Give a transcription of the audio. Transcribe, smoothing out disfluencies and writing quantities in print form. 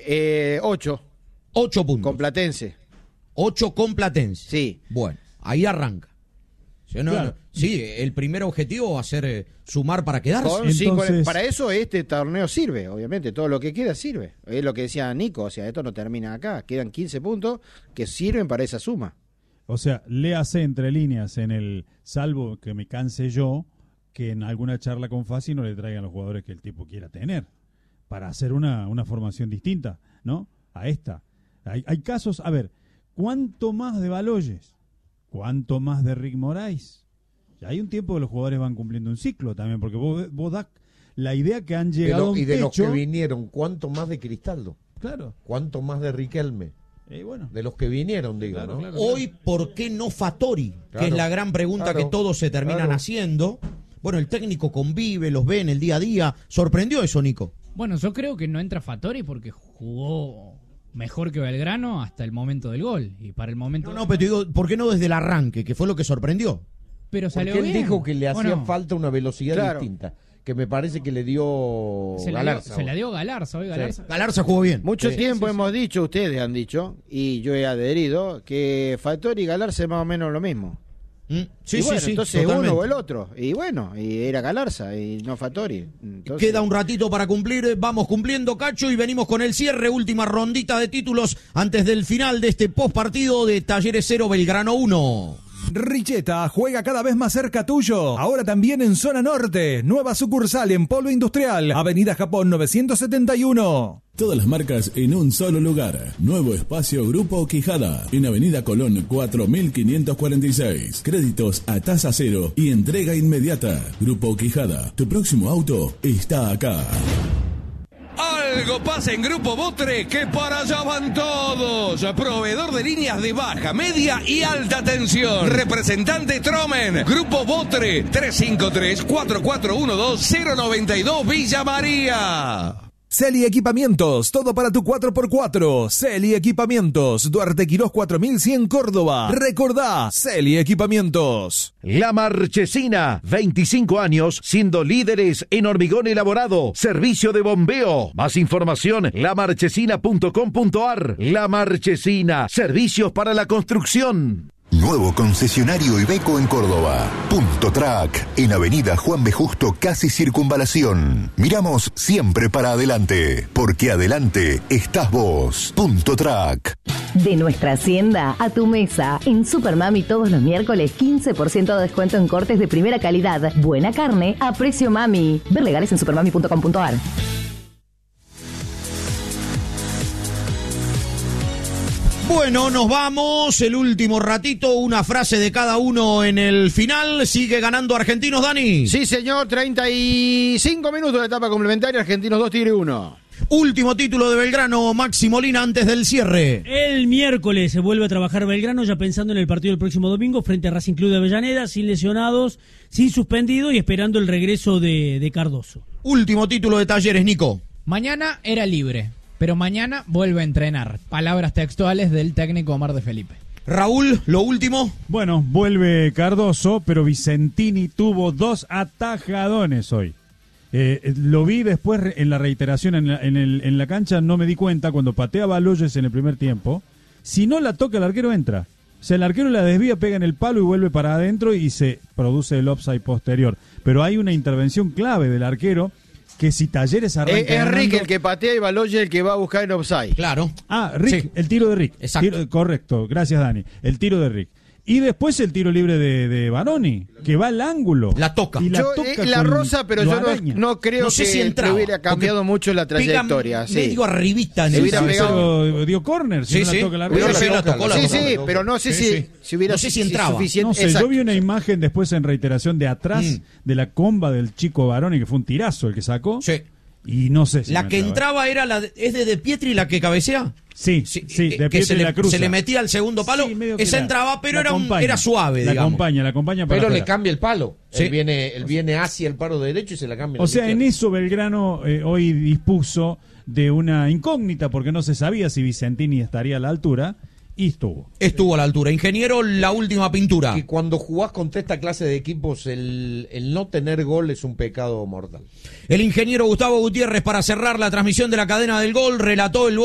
8. 8 puntos. Con Platense. 8 con Platense. Sí. Bueno, ahí arranca. Sí, el primer objetivo va a ser sumar para quedarse. Entonces, para eso este torneo sirve, obviamente, todo lo que queda sirve. Es lo que decía Nico, o sea, esto no termina acá, quedan 15 puntos que sirven para esa suma. O sea, léase entre líneas en el salvo que me canse yo, que en alguna charla con Fassi no le traigan los jugadores que el tipo quiera tener, para hacer una formación distinta, ¿no? A esta. Hay casos, a ver, ¿cuánto más de Baloyes? ¿Cuánto más de Rick Moraes? Ya hay un tiempo que los jugadores van cumpliendo un ciclo también, porque vos das la idea que han llegado a un y de techo. los que vinieron, ¿cuánto más de Cristaldo? Claro. ¿Cuánto más de Riquelme? Bueno. De los que vinieron, digo, Claro, ¿no? claro. Hoy, ¿por qué no Fattori? Que es la gran pregunta que todos se terminan haciendo. Bueno, el técnico convive, los ve en el día a día. ¿Sorprendió eso, Nico? Bueno, yo creo que no entra Fattori porque jugó mejor que Belgrano hasta el momento del gol. Y para el momento... No, pero te digo, ¿por qué no desde el arranque? Que fue lo que sorprendió. Pero salió Porque él bien. dijo que le hacía Bueno, falta una velocidad distinta, que me parece que le dio Galarza. Se la dio Galarza hoy, Galarza. Sí. Galarza jugó bien. Mucho tiempo hemos dicho, ustedes han dicho, y yo he adherido, que Fattori y Galarza es más o menos lo mismo. Sí, y bueno, sí, entonces totalmente. uno o el otro. Y bueno, y era Galarza y no Fattori. Entonces... Queda un ratito para cumplir, vamos cumpliendo, Cacho, y venimos con el cierre, última rondita de títulos antes del final de este postpartido de Talleres 0, Belgrano 1. Richeta juega cada vez más cerca tuyo. Ahora también en Zona Norte. Nueva sucursal en Polo Industrial, Avenida Japón 971. Todas las marcas en un solo lugar. Nuevo espacio Grupo Quijada. En Avenida Colón 4546. Créditos a tasa cero y entrega inmediata. Grupo Quijada. Tu próximo auto está acá. Algo pasa en Grupo Botre, que para allá van todos. Proveedor de líneas de baja, media y alta tensión. Representante Tromen. Grupo Botre, 353-4412-092 Villa María. Celi Equipamientos, todo para tu 4x4. Celi Equipamientos, Duarte Quirós 4100 Córdoba. Recordá, Celi Equipamientos. La Marchesina, 25 años siendo líderes en hormigón elaborado, servicio de bombeo. Más información, lamarchesina.com.ar. La Marchesina, servicios para la construcción. Nuevo concesionario Iveco en Córdoba. Punto Track, en Avenida Juan B. Justo, casi Circunvalación. Miramos siempre para adelante, porque adelante estás vos. Punto Track. De nuestra hacienda a tu mesa. En Supermami todos los miércoles 15% de descuento en cortes de primera calidad. Buena carne a precio mami. Ver legales en supermami.com.ar. Bueno, nos vamos, el último ratito, una frase de cada uno en el final. Sigue ganando Argentinos, Dani. Sí, señor, 35 minutos de etapa complementaria, Argentinos 2, Tigre 1. Último título de Belgrano, Maxi Molina, antes del cierre. El miércoles se vuelve a trabajar Belgrano, ya pensando en el partido del próximo domingo frente a Racing Club de Avellaneda, sin lesionados, sin suspendido y esperando el regreso de Cardoso. Último título de Talleres, Nico. Mañana era libre, pero mañana vuelve a entrenar. Palabras textuales del técnico Omar de Felipe. Raúl, lo último. Bueno, vuelve Cardoso, pero Vicentini tuvo 2 atajadones hoy. Lo vi después en la reiteración en la cancha, no me di cuenta cuando patea Baloyes en el primer tiempo. Si no la toca el arquero entra. O sea, el arquero la desvía, pega en el palo y vuelve para adentro y se produce el offside posterior. Pero hay una intervención clave del arquero que si Talleres arranca es ganando... Rick el que patea y Baloyes el que va a buscar en offside. Claro. Ah, Rick, sí. El tiro de Rick. Exacto. Correcto, gracias Dani. El tiro de Rick. Y después el tiro libre de Baroni, que va al ángulo. La toca. Y Yo, la rosa, pero yo no creo sé que si entraba, hubiera cambiado mucho la trayectoria. Medio arribita en el dio córner, si no la toca la rosa. Sí, pero no sé si hubiera no sé si entraba. No sé, yo vi una imagen después en reiteración de atrás de la comba del chico Baroni, que fue un tirazo el que sacó. Sí. Y no sé si la que entraba era es de Pietri la que cabecea. Sí, de Pietri la cruza. Se le metía al segundo palo, esa entraba, pero era suave, la digamos. La acompaña para pero afuera. le cambia el palo. Sí. Él viene hacia el palo derecho y se la cambia. O sea, en eso Belgrano hoy dispuso de una incógnita porque no se sabía si Vicentini estaría a la altura. Y estuvo a la altura. Ingeniero, la última pintura. Que cuando jugás contra esta clase de equipos, el no tener gol es un pecado mortal. El ingeniero Gustavo Gutiérrez, para cerrar la transmisión de la cadena del gol, relató el